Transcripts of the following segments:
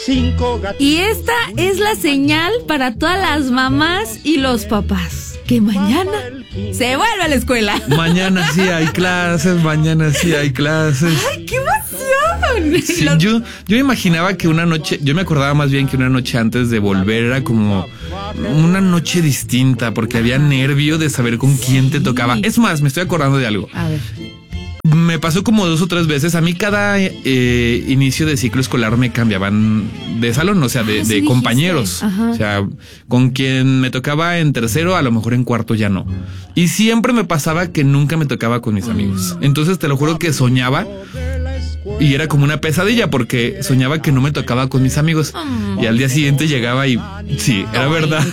Y esta es la señal para todas las mamás y los papás, que mañana se vuelve a la escuela. Mañana sí hay clases, mañana sí hay clases. ¡Ay, qué emoción! Sí, yo me imaginaba que una noche, yo me acordaba más bien que una noche antes de volver era como una noche distinta, porque había nervio de saber con quién te tocaba. Es más, me estoy acordando de algo. A ver. Me pasó como 2 o 3 veces. A mí cada inicio de ciclo escolar me cambiaban de salón, o sea, de compañeros. O sea, con quien me tocaba en tercero, a lo mejor en cuarto ya no. Y siempre me pasaba que nunca me tocaba con mis amigos. Entonces te lo juro que soñaba y era como una pesadilla porque soñaba que no me tocaba con mis amigos. Y al día siguiente llegaba y sí, era verdad.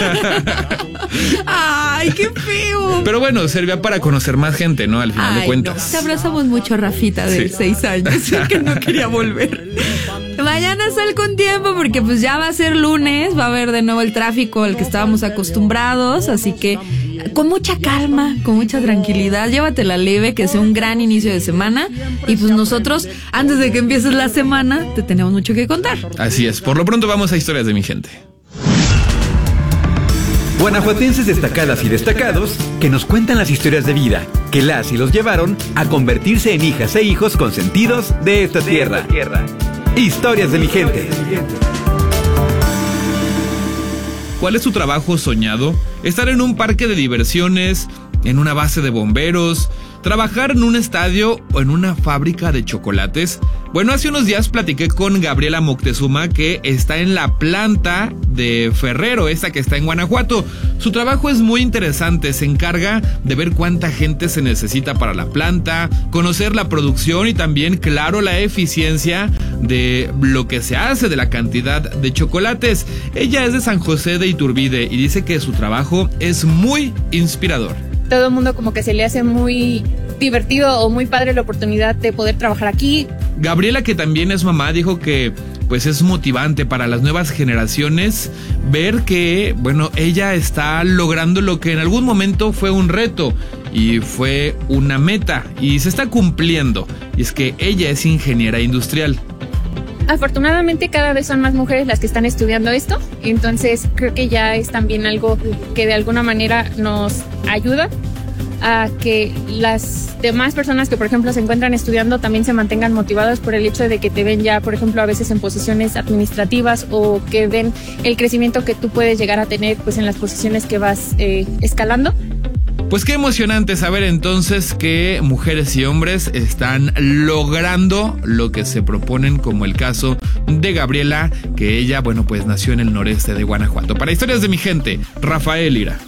¡Ay, qué feo! Pero bueno, servía para conocer más gente, ¿no? Al final de cuentas. No. Te abrazamos mucho a Rafita de 6 años, que no quería volver. Mañana sal con tiempo porque pues ya va a ser lunes, va a haber de nuevo el tráfico al que estábamos acostumbrados, así que con mucha calma, con mucha tranquilidad, llévatela leve, que sea un gran inicio de semana y pues nosotros, antes de que empieces la semana, te tenemos mucho que contar. Así es, por lo pronto vamos a Historias de mi gente. Guanajuatenses destacadas y destacados que nos cuentan las historias de vida que las y los llevaron a convertirse en hijas e hijos consentidos de esta tierra. Historias de mi gente. ¿Cuál es tu trabajo soñado? ¿Estar en un parque de diversiones, en una base de bomberos, trabajar en un estadio o en una fábrica de chocolates? Bueno, hace unos días platiqué con Gabriela Moctezuma, que está en la planta de Ferrero, esta que está en Guanajuato. Su trabajo es muy interesante, se encarga de ver cuánta gente se necesita para la planta, conocer la producción y también, claro, la eficiencia de lo que se hace, de la cantidad de chocolates. Ella es de San José de Iturbide y dice que su trabajo es muy inspirador. Todo el mundo como que se le hace muy divertido o muy padre la oportunidad de poder trabajar aquí. Gabriela, que también es mamá, dijo que pues es motivante para las nuevas generaciones ver que, bueno, ella está logrando lo que en algún momento fue un reto y fue una meta y se está cumpliendo. Y es que ella es ingeniera industrial. Afortunadamente cada vez son más mujeres las que están estudiando esto, entonces creo que ya es también algo que de alguna manera nos ayuda a que las demás personas que por ejemplo se encuentran estudiando también se mantengan motivadas por el hecho de que te ven ya por ejemplo a veces en posiciones administrativas o que ven el crecimiento que tú puedes llegar a tener pues en las posiciones que vas escalando. Pues qué emocionante saber entonces que mujeres y hombres están logrando lo que se proponen, como el caso de Gabriela, que ella, bueno, pues nació en el noreste de Guanajuato. Para Historias de mi gente, Rafael Lira.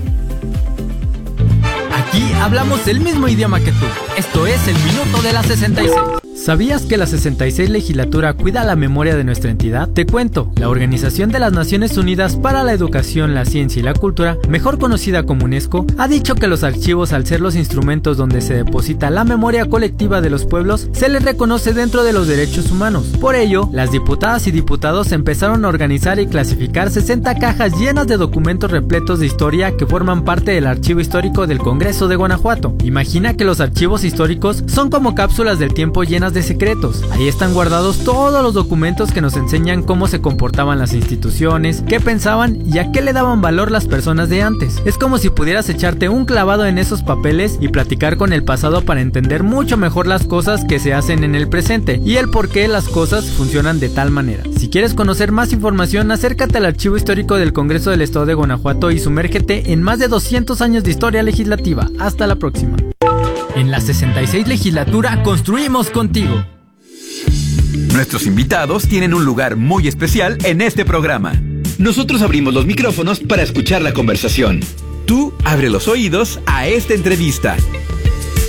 Aquí hablamos el mismo idioma que tú. Esto es el Minuto de la 66. ¿Sabías que la 66 legislatura cuida la memoria de nuestra entidad? Te cuento, la Organización de las Naciones Unidas para la Educación, la Ciencia y la Cultura, mejor conocida como UNESCO, ha dicho que los archivos, al ser los instrumentos donde se deposita la memoria colectiva de los pueblos, se les reconoce dentro de los derechos humanos. Por ello, las diputadas y diputados empezaron a organizar y clasificar 60 cajas llenas de documentos repletos de historia que forman parte del archivo histórico del Congreso de Guanajuato. Imagina que los archivos históricos son como cápsulas del tiempo llenas de secretos. Ahí están guardados todos los documentos que nos enseñan cómo se comportaban las instituciones, qué pensaban y a qué le daban valor las personas de antes. Es como si pudieras echarte un clavado en esos papeles y platicar con el pasado para entender mucho mejor las cosas que se hacen en el presente y el por qué las cosas funcionan de tal manera. Si quieres conocer más información, acércate al Archivo Histórico del Congreso del Estado de Guanajuato y sumérgete en más de 200 años de historia legislativa. Hasta la próxima. En la 66 legislatura construimos contigo. Nuestros invitados tienen un lugar muy especial en este programa. Nosotros abrimos los micrófonos para escuchar la conversación. Tú abre los oídos a esta entrevista.